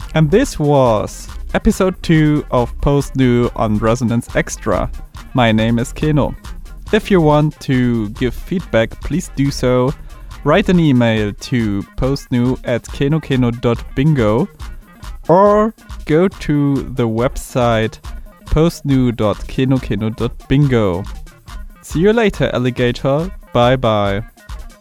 And this was episode 2 of Post New on Resonance Extra. My name is Keno. If you want to give feedback, please do so. Write an email to postnew@kenokeno.bingo or go to the website postnew.kenokeno.bingo. See you later, alligator. Bye bye.